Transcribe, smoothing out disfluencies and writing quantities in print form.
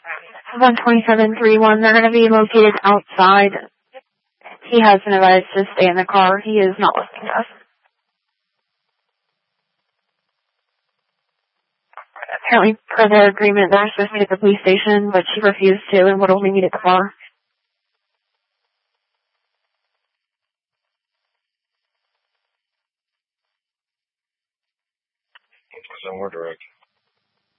12731, they're going to be located outside. He has been advised to stay in the car. He is not listening to us. Apparently, per their agreement, they're supposed to meet at the police station, but she refused to and would only meet at the bar. So more direct.